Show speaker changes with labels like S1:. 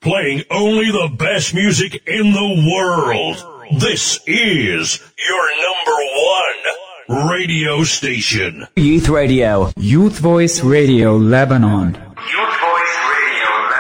S1: playing only the best music in the world. This is your #1 radio station.
S2: Youth Radio.
S3: Youth Voice Radio Lebanon.